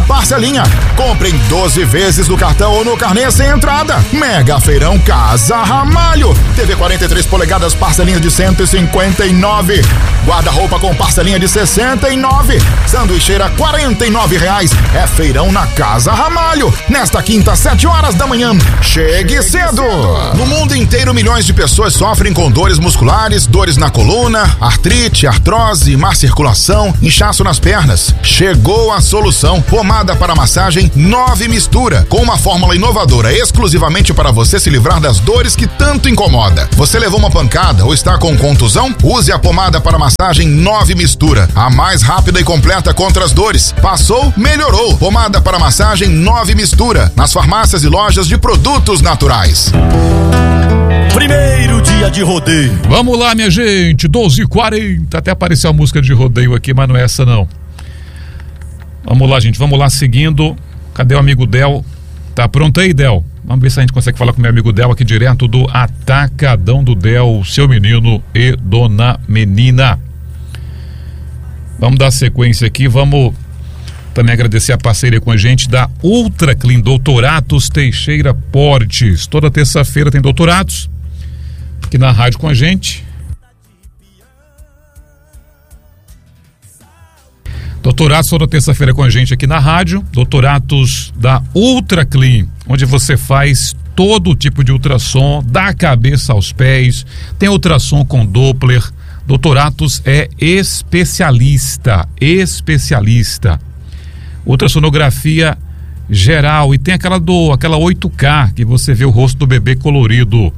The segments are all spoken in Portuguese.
parcelinha. Compre em 12 vezes no cartão ou no carnê sem entrada. Mega Feirão Casa Ramalho. TV 43 polegadas, parcelinha de 159. Guarda-roupa com parcelinha de 69. Sanduicheira R$49. É feirão na Casa Ramalho. Nesta quinta, 7 horas da manhã. Chegue cedo. No mundo inteiro, milhões de pessoas sofrem com dores musculares, dores na coluna, artrite, artrose, má circulação, inchaço nas pernas. Chegou a solução. Pomada para massagem 9 Mistura, com uma fórmula inovadora exclusivamente para você se livrar das dores que tanto incomoda. Você levou uma pancada ou está com contusão? Use a pomada para massagem 9 Mistura, a mais rápida e completa contra as dores. Passou, melhorou. Pomada para massagem 9 Mistura, nas farmácias e lojas de produtos naturais. Primeiro dia de rodeio. Vamos lá, minha gente, 12h40. Até apareceu a música de rodeio aqui, mas não é essa não. Vamos lá, gente, vamos lá seguindo. Cadê o amigo Del? Tá pronto aí, Del? Vamos ver se a gente consegue falar com o meu amigo Del aqui direto do Atacadão do Del, seu menino e dona menina. Vamos dar sequência aqui, vamos também agradecer a parceria com a gente da Ultra Clean, Doutoratos Teixeira Portes. Toda terça-feira tem doutoratos aqui na rádio com a gente. Doutoratos toda terça-feira com a gente aqui na rádio. Doutoratos da Ultra Clean, onde você faz todo tipo de ultrassom, da cabeça aos pés. Tem ultrassom com Doppler. Doutoratos é especialista. Ultrassonografia geral. E tem aquela 8K, que você vê o rosto do bebê colorido.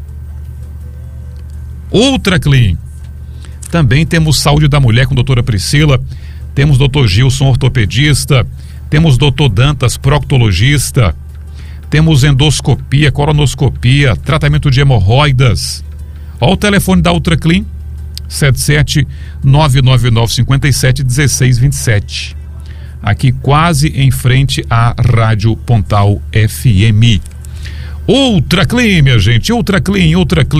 Ultra Clean. Também temos saúde da mulher com a doutora Priscila. Temos Dr. Gilson, ortopedista. Temos Dr. Dantas, proctologista. Temos endoscopia, colonoscopia, tratamento de hemorroidas. Olha o telefone da Ultra Clean, 77-999-57-1627. Aqui quase em frente à Rádio Pontal FM. Ultra Clean, minha gente, Ultra Clean.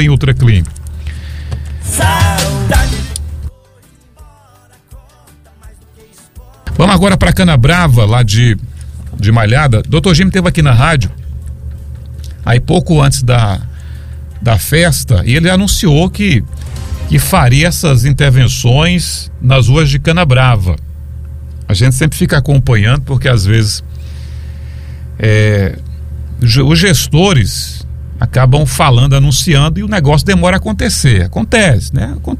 Vamos agora para Canabrava, lá de Malhada. Dr. Jimmy esteve aqui na rádio, aí pouco antes da festa, e ele anunciou que faria essas intervenções nas ruas de Canabrava. A gente sempre fica acompanhando, porque às vezes os gestores acabam falando, anunciando, e o negócio demora a acontecer. Acontece.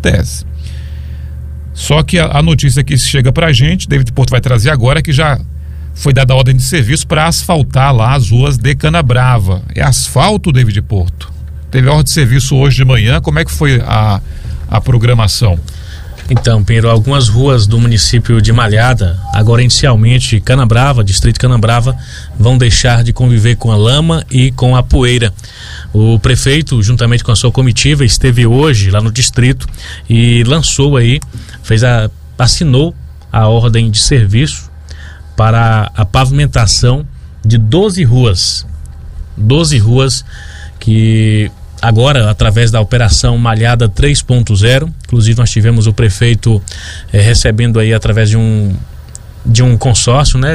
Só que a notícia que chega pra gente, David Porto vai trazer agora, que já foi dada a ordem de serviço para asfaltar lá as ruas de Canabrava. É asfalto, David Porto? Teve ordem de serviço hoje de manhã, como é que foi a programação? Então, Pedro, algumas ruas do município de Malhada, agora inicialmente Canabrava, distrito Canabrava, vão deixar de conviver com a lama e com a poeira. O prefeito, juntamente com a sua comitiva, esteve hoje lá no distrito e lançou aí, assinou a ordem de serviço para a pavimentação de 12 ruas. 12 ruas que agora, através da operação Malhada 3.0, inclusive nós tivemos o prefeito recebendo aí através de um consórcio, né,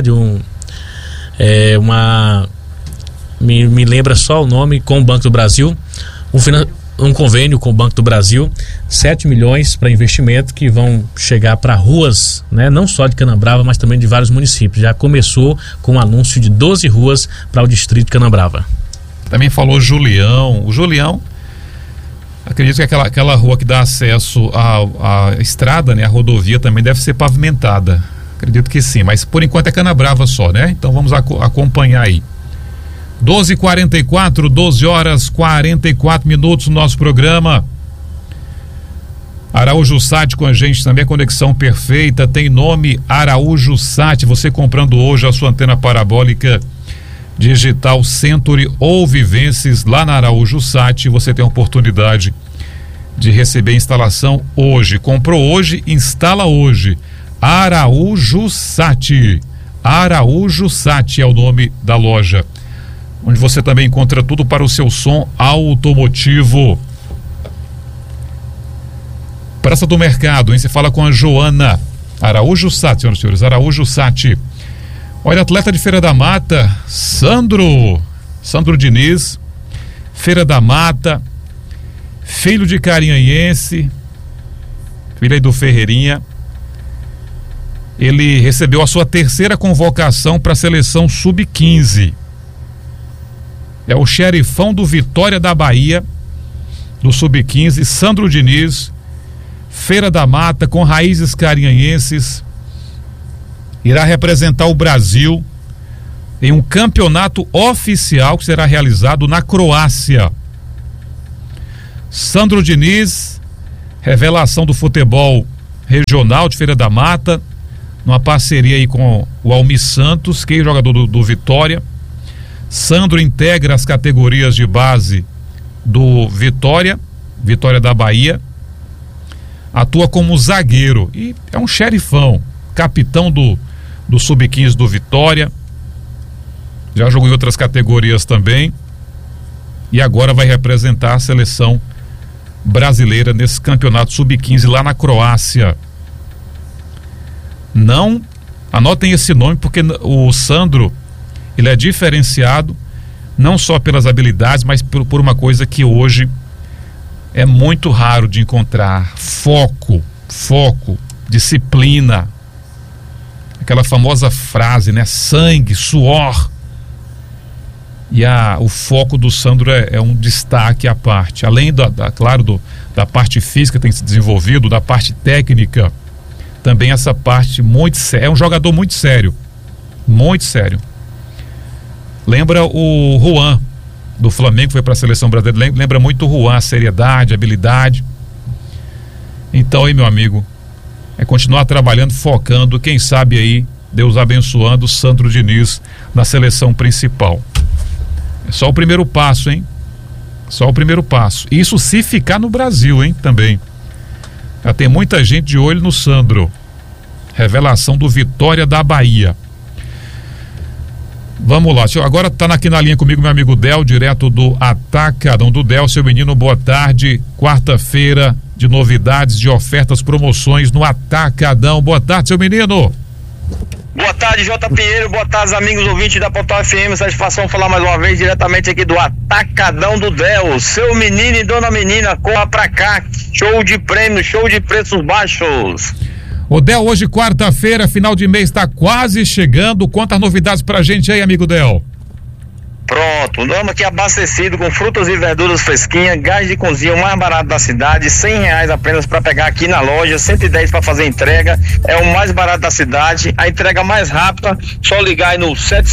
me lembra só o nome, com o Banco do Brasil, um convênio com o Banco do Brasil, 7 milhões para investimento que vão chegar para ruas, né, não só de Canabrava, mas também de vários municípios. Já começou com o anúncio de 12 ruas para o distrito de Canabrava. Também falou Julião. O Julião, acredito que aquela rua que dá acesso à estrada, né, a rodovia, também deve ser pavimentada. Acredito que sim, mas por enquanto é Canabrava só, né? Então vamos acompanhar aí. 12h44, 12h44 no nosso programa. Araújo Sat com a gente também, a conexão perfeita, tem nome Araújo Sat. Você comprando hoje a sua antena parabólica digital Century ou Vivences lá na Araújo Sat, você tem a oportunidade de receber a instalação hoje. Comprou hoje, instala hoje. Araújo Sat. Araújo Sat é o nome da loja, onde você também encontra tudo para o seu som automotivo. Praça do Mercado, hein? Você fala com a Joana. Araújo Sat, senhoras e senhores, Araújo Sat. Olha, atleta de Feira da Mata, Sandro Diniz, Feira da Mata, filho de carinhanense, filho aí do Ferreirinha. Ele recebeu a sua terceira convocação para a seleção sub-15. É o xerifão do Vitória da Bahia, do sub-15, Sandro Diniz, Feira da Mata, com raízes carinhanenses. Irá representar o Brasil em um campeonato oficial que será realizado na Croácia. Sandro Diniz, revelação do futebol regional de Feira da Mata, numa parceria aí com o Almir Santos, que é jogador do Vitória. Sandro integra as categorias de base do Vitória da Bahia, atua como zagueiro e é um xerifão, capitão do sub-15 do Vitória, já jogou em outras categorias também e agora vai representar a seleção brasileira nesse campeonato sub-15 lá na Croácia. Não, anotem esse nome porque o Sandro, ele é diferenciado não só pelas habilidades, mas por uma coisa que hoje é muito raro de encontrar: foco, disciplina. Aquela famosa frase, né? Sangue, suor. E o foco do Sandro é um destaque à parte. Além da parte física que tem se desenvolvido, da parte técnica, também essa parte muito séria. É um jogador muito sério. Muito sério. Lembra o Juan, do Flamengo, que foi para a seleção brasileira. Lembra muito o Juan, a seriedade, a habilidade. Então aí, meu amigo, é continuar trabalhando, focando, quem sabe aí, Deus abençoando o Sandro Diniz na seleção principal. É só o primeiro passo, hein? Só o primeiro passo. Isso se ficar no Brasil, hein? Também. Já tem muita gente de olho no Sandro. Revelação do Vitória da Bahia. Vamos lá, agora tá aqui na linha comigo meu amigo Del, direto do Atacadão do Del. Seu menino, boa tarde. Quarta-feira de novidades, de ofertas, promoções no Atacadão. Boa tarde, seu menino. Boa tarde, J. Pinheiro, boa tarde, amigos ouvintes da Pontal FM. Satisfação falar mais uma vez diretamente aqui do Atacadão do Del. Seu menino e dona menina, corra pra cá. Show de prêmios, show de preços baixos. Ô Del, hoje quarta-feira, final de mês tá quase chegando. Conta as novidades pra gente aí, amigo Del. Pronto, estamos aqui abastecido com frutas e verduras fresquinhas, gás de cozinha o mais barato da cidade, R$100 apenas para pegar aqui na loja, 110 para fazer entrega, é o mais barato da cidade, a entrega mais rápida, só ligar aí no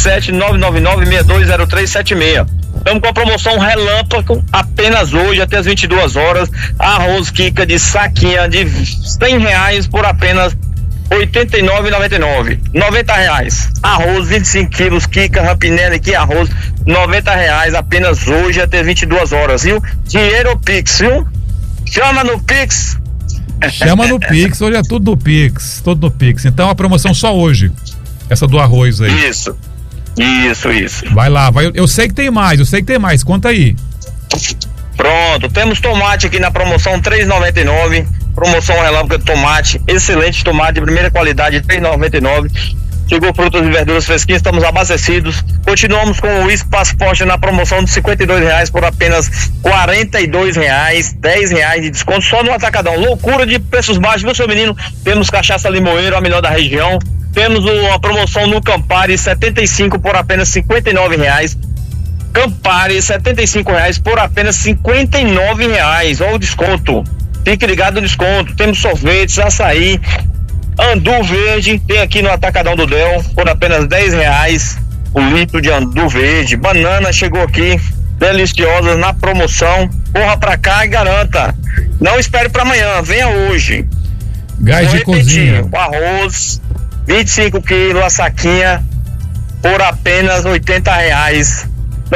77999620376. Estamos com a promoção relâmpago, apenas hoje, até as 22 horas, arroz Kika de saquinha de R$100 por apenas R$ 89,99. R$90. Arroz 25 quilos, Kika, Rampinelli, que arroz, R$90 apenas hoje até 22 horas, viu? Dinheiro Pix, viu? Chama no Pix. Chama no Pix, hoje é tudo no Pix, Então a promoção só hoje, essa do arroz aí. Isso. Vai lá, eu sei que tem mais, conta aí. Pronto, temos tomate aqui na promoção R$3,99. Promoção relâmpago de tomate, excelente tomate de primeira qualidade, R$3,99. Chegou frutas e verduras fresquinhas, estamos abastecidos. Continuamos com o uísque Passaporte na promoção de R$52 por apenas R$42, R$10 de desconto só no Atacadão. Loucura de preços baixos, viu, seu menino? Temos cachaça limoeiro, a melhor da região. Temos a promoção no Campari, 75 por apenas R$59. Campari, R$75 por apenas R$59. Olha o desconto. Fique ligado no desconto. Temos sorvetes, açaí, andu verde, tem aqui no Atacadão do Del por apenas R$10 o litro de andu verde. Banana chegou aqui, deliciosas na promoção. Corra pra cá e garanta. Não espere pra amanhã, venha hoje. Gás de cozinha. O arroz, 25 quilos, a saquinha por apenas R$80. R$90,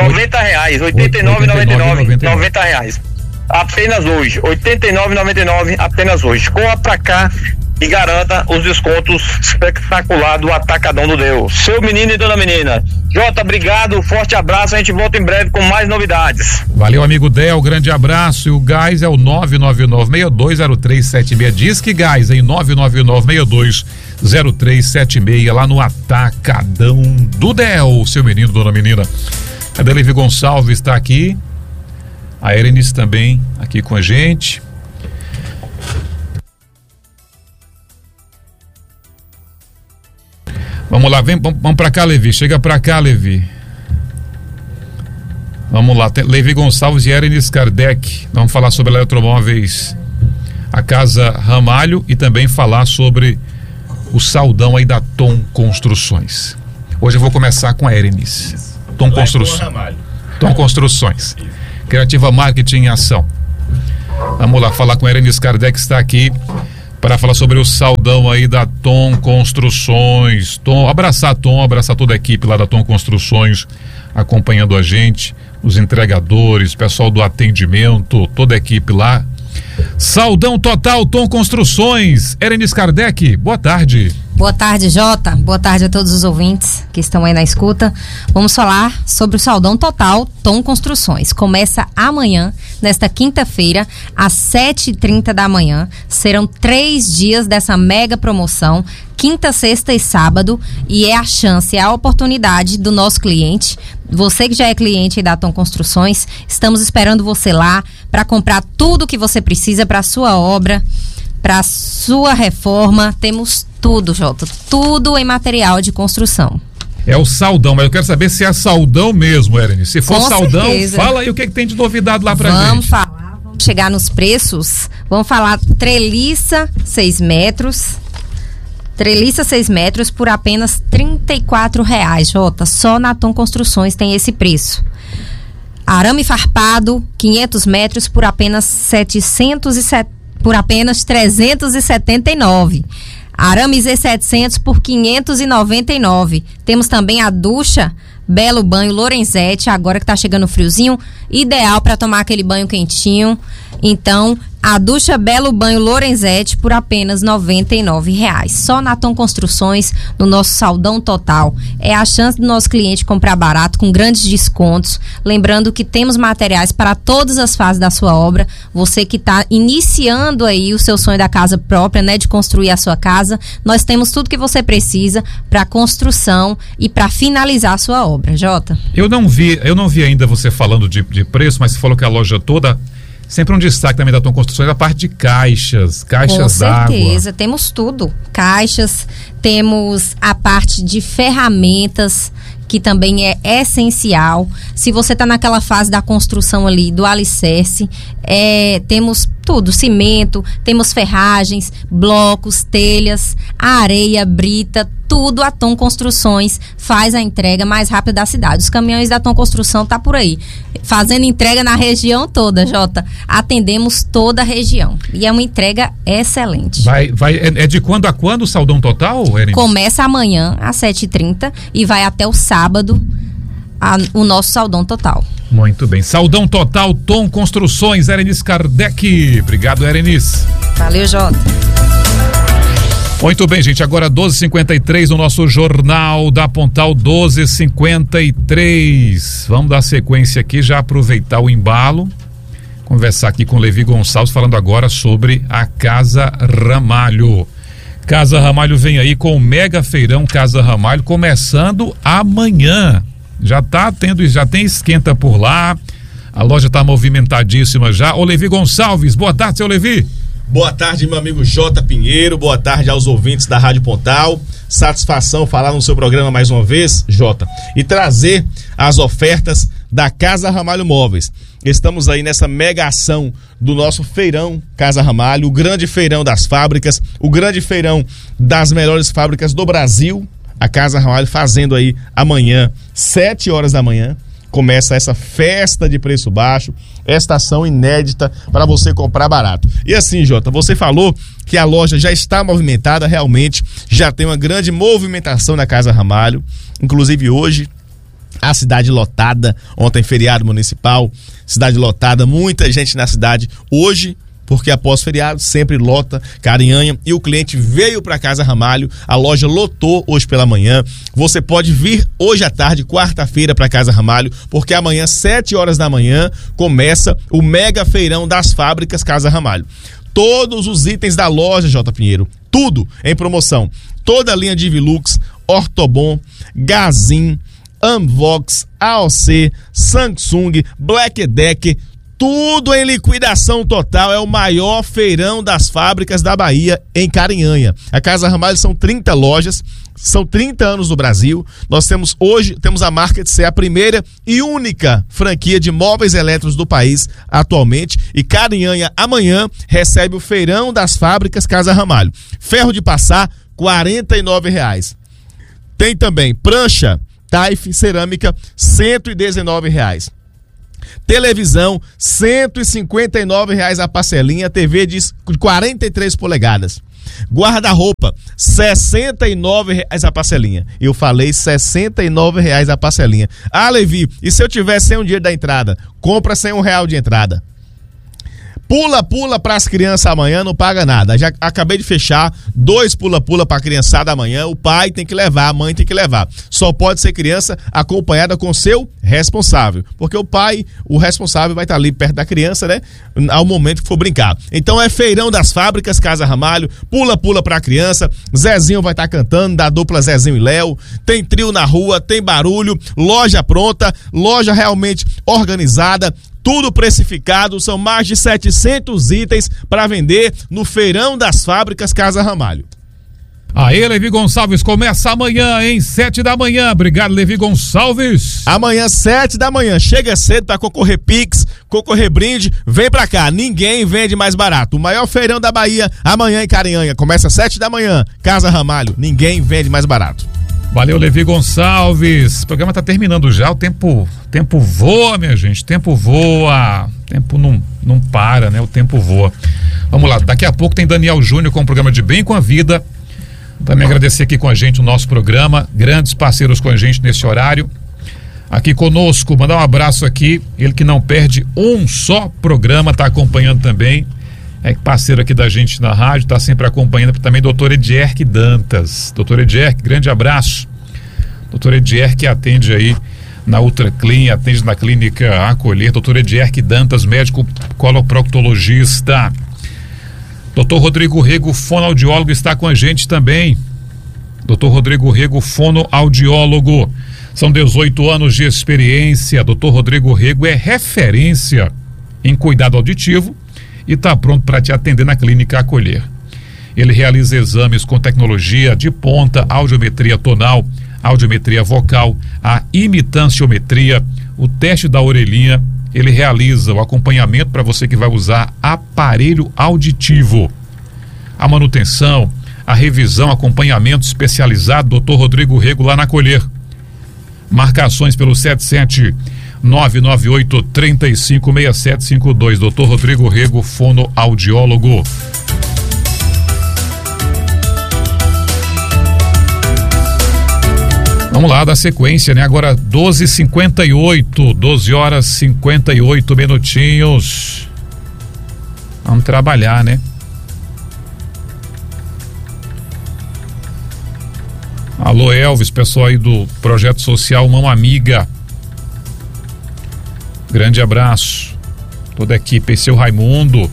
R$89,99, R$90. Apenas hoje, R$89,99 apenas hoje. Corra pra cá e garanta os descontos espetaculares do Atacadão do Del. Seu menino e dona menina. Jota, obrigado, forte abraço, a gente volta em breve com mais novidades. Valeu, amigo Del, grande abraço. E o gás é o 999-620376. Diz que gás, hein? 999-620376. 0376, lá no Atacadão do Del, seu menino, dona menina. A Levi Gonçalves está aqui, a Erenis também aqui com a gente. Vamos lá, vamos pra cá, Levi, chega pra cá, Levi. Vamos lá, Levi Gonçalves e Erenis Kardec. Vamos falar sobre eletromóveis, a Casa Ramalho, e também falar sobre o saldão aí da Tom Construções. Hoje eu vou começar com a Erenis. Tom Construções. Criativa Marketing em Ação. Vamos lá falar com a Erenis Kardec, que está aqui para falar sobre o saldão aí da Tom Construções. Abraçar toda a equipe lá da Tom Construções acompanhando a gente, os entregadores, pessoal do atendimento, toda a equipe lá. Saldão total Tom Construções. Erenis Kardec, boa tarde. Boa tarde, Jota. Boa tarde a todos os ouvintes que estão aí na escuta. Vamos falar sobre o saldão total Tom Construções. Começa amanhã, nesta quinta-feira, às 7h30 da manhã. Serão 3 dias dessa mega promoção, quinta, sexta e sábado. E é a chance, é a oportunidade do nosso cliente. Você que já é cliente da Tom Construções, estamos esperando você lá para comprar tudo o que você precisa para a sua obra, para a sua reforma. Temos tudo, Jota, tudo em material de construção. É o saldão, mas eu quero saber se é saldão mesmo, Erenis. Se for saldão, certeza. Fala aí o que tem de novidade lá pra gente. Vamos falar, vamos chegar nos preços. Vamos falar treliça 6 metros. Treliça 6 metros por apenas R$34, Jota. Só na Tom Construções tem esse preço. Arame farpado, 500 metros por apenas por apenas 379. Arame Z700 por 599. Temos também a ducha Belo Banho Lorenzetti, agora que tá chegando o friozinho, ideal para tomar aquele banho quentinho. Então, a ducha Belo Banho Lorenzetti por apenas R$99. Só na Tom Construções, no nosso saldão total. É a chance do nosso cliente comprar barato, com grandes descontos. Lembrando que temos materiais para todas as fases da sua obra. Você que está iniciando aí o seu sonho da casa própria, né, de construir a sua casa, nós temos tudo que você precisa para construção e para finalizar a sua obra, Jota. Eu não vi ainda você falando de preço, mas você falou que a loja toda, sempre um destaque também da Tom Construções, a parte de caixas d'água. Com certeza, temos tudo. Caixas, temos a parte de ferramentas, que também é essencial. Se você está naquela fase da construção ali, do alicerce, temos tudo, cimento, temos ferragens, blocos, telhas, areia, brita, tudo. A Tom Construções faz a entrega mais rápida da cidade. Os caminhões da Tom Construção tá por aí, fazendo entrega na região toda, Jota. Atendemos toda a região e é uma entrega excelente. É de quando a quando o saldão total, Erenis? Começa amanhã às 7h30 e vai até o sábado o nosso saldão total. Muito bem, saldão total Tom Construções, Erenis Kardec. Obrigado, Erenis. Valeu, Jota. Muito bem, gente, agora 12h53 no nosso Jornal da Pontal, 12h53. Vamos dar sequência aqui, já aproveitar o embalo, conversar aqui com o Levi Gonçalves, falando agora sobre a Casa Ramalho. Casa Ramalho vem aí com o mega feirão Casa Ramalho, começando amanhã. Já tem esquenta por lá, a loja está movimentadíssima já. Ô Levi Gonçalves, boa tarde, seu Levi. Boa tarde, meu amigo J. Pinheiro, boa tarde aos ouvintes da Rádio Pontal. Satisfação falar no seu programa mais uma vez, Jota, e trazer as ofertas da Casa Ramalho Móveis. Estamos aí nessa mega ação do nosso feirão Casa Ramalho, o grande feirão das fábricas, o grande feirão das melhores fábricas do Brasil. A Casa Ramalho fazendo aí amanhã, 7h da manhã. Começa essa festa de preço baixo, esta ação inédita para você comprar barato. E assim, Jota, você falou que a loja já está movimentada, realmente, já tem uma grande movimentação na Casa Ramalho, inclusive hoje, a cidade lotada, ontem feriado municipal, cidade lotada, muita gente na cidade, hoje, porque após feriado sempre lota, carinhanha, e o cliente veio para Casa Ramalho, a loja lotou hoje pela manhã. Você pode vir hoje à tarde, quarta-feira, para Casa Ramalho, porque amanhã, 7h da manhã, começa o mega feirão das fábricas Casa Ramalho. Todos os itens da loja, J. Pinheiro, tudo em promoção. toda a linha de Vilux, Ortobon, Gazin, Amvox, AOC, Samsung, Black Decker, tudo em liquidação total. É o maior feirão das fábricas da Bahia, em Carinhanha. A Casa Ramalho são 30 lojas, são 30 anos no Brasil. Nós temos a marca de ser a primeira e única franquia de móveis elétricos do país atualmente. E Carinhanha amanhã recebe o feirão das fábricas Casa Ramalho. Ferro de passar, R$49. Tem também prancha Taif cerâmica, R$119. Televisão, R$159 a parcelinha, TV de 43 polegadas. Guarda-roupa, R$69 a parcelinha. Eu falei R$69 a parcelinha. Ah, Levi, e se eu tiver sem um dinheiro da entrada? Compra sem R$1 de entrada. Pula para as crianças amanhã, não paga nada. Já acabei de fechar 2 pula-pula para a criançada amanhã. O pai tem que levar, a mãe tem que levar. Só pode ser criança acompanhada com seu responsável, porque o responsável vai estar ali perto da criança, né? Ao momento que for brincar. Então é feirão das fábricas Casa Ramalho, pula para a criança. Zezinho vai estar cantando, da dupla Zezinho e Léo. Tem trio na rua, tem barulho, loja pronta, loja realmente organizada. Tudo precificado, são mais de 700 itens para vender no Feirão das Fábricas Casa Ramalho. Aí, Levi Gonçalves, começa amanhã, hein? 7 da manhã. Obrigado, Levi Gonçalves. Amanhã, 7 da manhã. Chega cedo para concorrer Pix, concorrer brinde. Vem pra cá, ninguém vende mais barato. O maior feirão da Bahia, amanhã em Carinhanha. Começa 7 da manhã. Casa Ramalho, ninguém vende mais barato. Valeu, Levi Gonçalves. O programa tá terminando já. O tempo voa, minha gente. Tempo voa. Tempo não para, né? O tempo voa. Vamos lá. Daqui a pouco tem Daniel Júnior com o programa de Bem com a Vida. Também agradecer aqui com a gente o nosso programa. Grandes parceiros com a gente nesse horário. Aqui conosco, mandar um abraço aqui. Ele que não perde um só programa, tá acompanhando também. É parceiro aqui da gente na rádio, está sempre acompanhando também, doutor Edierque Dantas. Doutor Edierque, grande abraço. Doutor Edierque atende aí na Ultraclin, atende na clínica Acolher. Doutor Edierque Dantas, médico coloproctologista. Doutor Rodrigo Rego, fonoaudiólogo, está com a gente também. Doutor Rodrigo Rego, fonoaudiólogo. São 18 anos de experiência. Doutor Rodrigo Rego é referência em cuidado auditivo e está pronto para te atender na clínica Acolher. Ele realiza exames com tecnologia de ponta, audiometria tonal, audiometria vocal, a imitanciometria, o teste da orelhinha. Ele realiza o acompanhamento para você que vai usar aparelho auditivo. A manutenção, a revisão, acompanhamento especializado, Dr. Rodrigo Rego lá na Acolher. Marcações pelo 77998-356752. Dr. Rodrigo Rego, fonoaudiólogo. Vamos lá, da sequência, né? Agora 12h58, 12 horas 58 minutinhos. Vamos trabalhar, né? Alô, Elvis, pessoal aí do Projeto Social Mão Amiga. Grande abraço. Toda a equipe, seu Raimundo.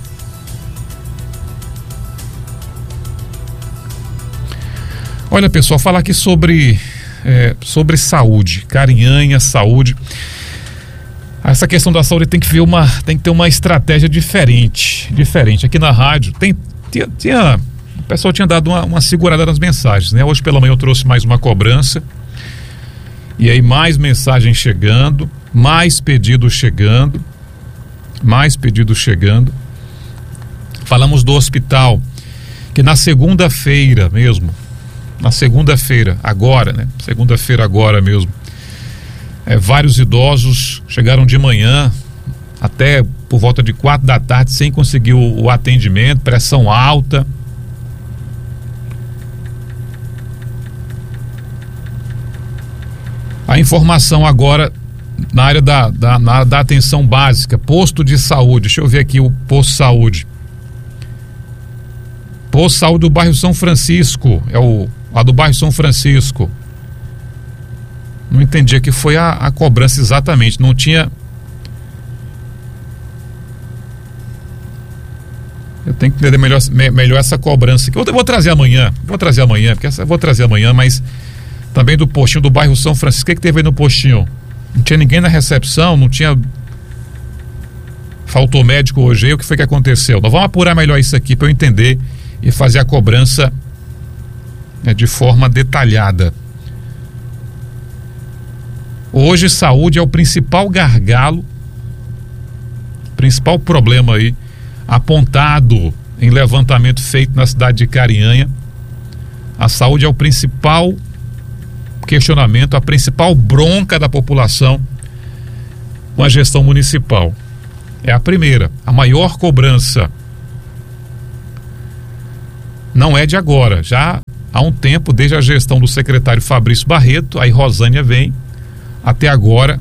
Olha, pessoal, falar aqui sobre saúde, Carinhanha, saúde. Essa questão da saúde tem que ter uma estratégia diferente. Aqui na rádio o pessoal tinha dado uma segurada nas mensagens, né? Hoje pela manhã eu trouxe mais uma cobrança. E aí mais mensagens chegando, mais pedidos chegando. Falamos do hospital, que na segunda-feira mesmo, agora, né? Segunda-feira agora mesmo, vários idosos chegaram de manhã até por volta de 4 da tarde sem conseguir o atendimento, pressão alta. A informação agora na área da atenção básica, posto de saúde. Deixa eu ver aqui o posto de saúde. Posto de saúde do bairro São Francisco, a do bairro São Francisco. Não entendi aqui, foi a cobrança exatamente, não tinha. Tem que entender melhor essa cobrança. Eu vou trazer amanhã, mas também do postinho do bairro São Francisco. O que teve aí no postinho? Não tinha ninguém na recepção, não tinha... Faltou médico hoje, o que foi que aconteceu? Nós vamos apurar melhor isso aqui para eu entender e fazer a cobrança, né, de forma detalhada. Hoje saúde é o principal gargalo, principal problema aí apontado em levantamento feito na cidade de Carinhanha. A saúde é o principal questionamento, a principal bronca da população com a gestão municipal. É a primeira, a maior cobrança. Não é de agora, já há um tempo, desde a gestão do secretário Fabrício Barreto, aí Rosânia vem, até agora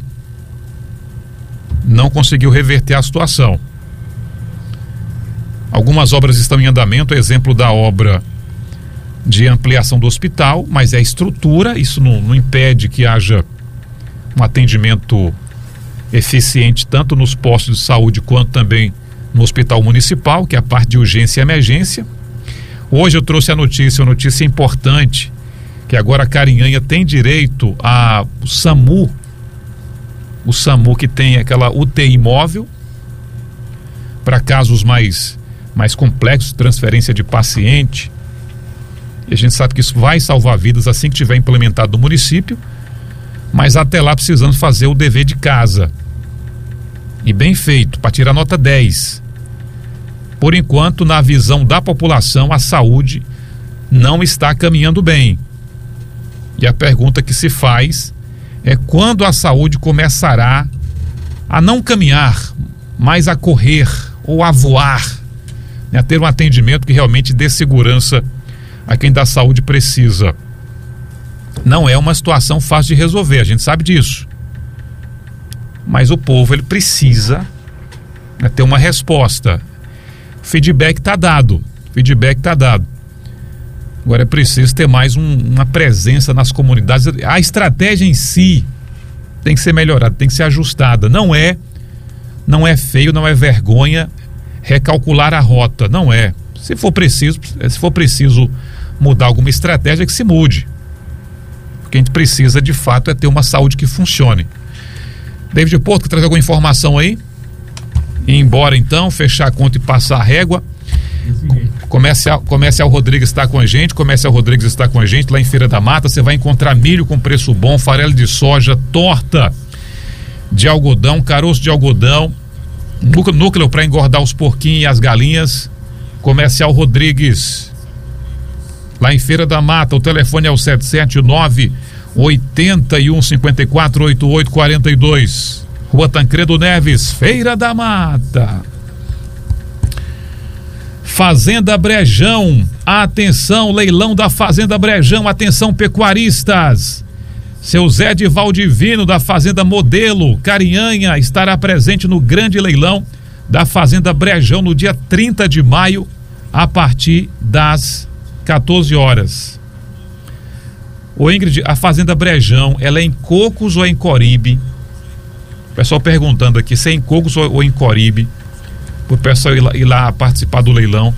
não conseguiu reverter a situação. Algumas obras estão em andamento, exemplo da obra de ampliação do hospital, mas é estrutura, isso não impede que haja um atendimento eficiente tanto nos postos de saúde quanto também no hospital municipal, que é a parte de urgência e emergência. Hoje eu trouxe uma notícia importante, que agora a Carinhanha tem direito ao SAMU, o SAMU que tem aquela UTI móvel para casos mais complexos, transferência de paciente. E a gente sabe que isso vai salvar vidas assim que tiver implementado no município, mas até lá precisamos fazer o dever de casa. E bem feito, para tirar nota 10. Por enquanto, na visão da população, a saúde não está caminhando bem. E a pergunta que se faz é quando a saúde começará a não caminhar, mas a correr ou a voar, né, a ter um atendimento que realmente dê segurança a quem da saúde precisa. Não é uma situação fácil de resolver, a gente sabe disso. Mas o povo, ele precisa, né, ter uma resposta. O feedback está dado. Agora é preciso ter mais uma presença nas comunidades. A estratégia em si tem que ser melhorada, tem que ser ajustada. Não é feio, não é vergonha recalcular a rota, não é. Se for preciso mudar alguma estratégia, que se mude. O que a gente precisa de fato é ter uma saúde que funcione. David Porto, quer trazer alguma informação aí? Ir embora então, fechar a conta e passar a régua. Comercial Rodrigues está com a gente, lá em Feira da Mata. Você vai encontrar milho com preço bom, farelo de soja, torta de algodão, caroço de algodão, núcleo para engordar os porquinhos e as galinhas. Comercial Rodrigues, lá em Feira da Mata. O telefone é o 779-8154-8842. Rua Tancredo Neves, Feira da Mata. Fazenda Brejão, atenção, leilão da Fazenda Brejão, atenção pecuaristas. Seu Zé de Valdivino da Fazenda Modelo, Carinhanha, estará presente no grande leilão da Fazenda Brejão no dia 30 de maio, a partir das 14 horas. Ô Ingrid, a Fazenda Brejão, ela é em Cocos ou é em Coribe? O pessoal perguntando aqui se é em Cocos ou em Coribe, para o pessoal ir lá participar do leilão.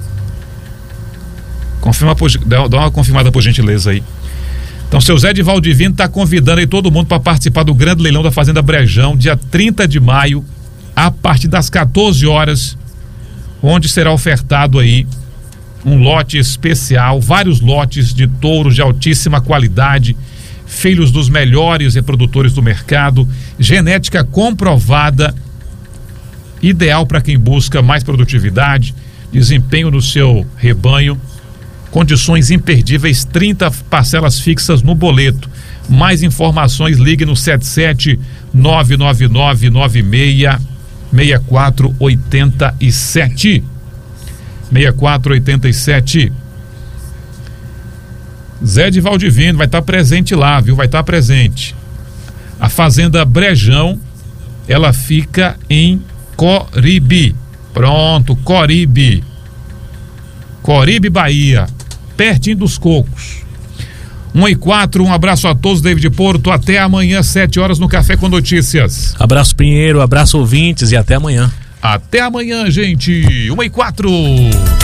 Dá uma confirmada por gentileza aí. Então, seu Zé de Valdivino está convidando aí todo mundo para participar do grande leilão da Fazenda Brejão, dia 30 de maio, a partir das 14 horas, onde será ofertado aí um lote especial, vários lotes de touros de altíssima qualidade, filhos dos melhores reprodutores do mercado, genética comprovada, ideal para quem busca mais produtividade, desempenho no seu rebanho, condições imperdíveis, 30 parcelas fixas no boleto. Mais informações, ligue no 77999966487. 6487. Zé de Valdivino vai estar presente lá, viu? Vai estar presente. A Fazenda Brejão, ela fica em Coribe. Pronto, Coribe, Bahia, pertinho dos Cocos. 1h04, um abraço a todos, David Porto, até amanhã, 7 horas no Café com Notícias. Abraço Pinheiro, abraço ouvintes e até amanhã. Até amanhã, gente. 1h04.